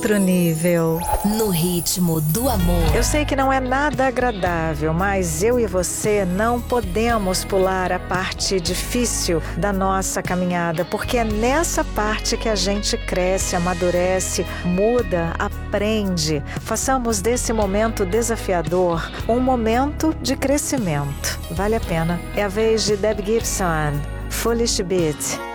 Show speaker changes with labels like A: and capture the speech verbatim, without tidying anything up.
A: outro nível.
B: No ritmo do amor.
A: Eu sei que não é nada agradável, mas eu e você não podemos pular a parte difícil da nossa caminhada, porque é nessa parte que a gente cresce, amadurece, muda, aprende. Façamos desse momento desafiador um momento de crescimento. Vale a pena. É a vez de Debbie Gibson, Foolish Beat.